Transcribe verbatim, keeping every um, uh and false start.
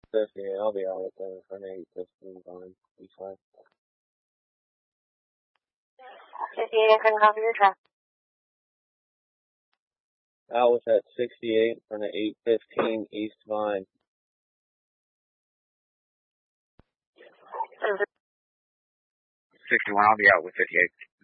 fifty-eight, I'll be out with them for an eight fifteen time. Be fine. fifty-eight, can copy your track. Out with that sixty-eight for an eight fifteen East Vine. sixty-one, I'll be out with fifty-eight.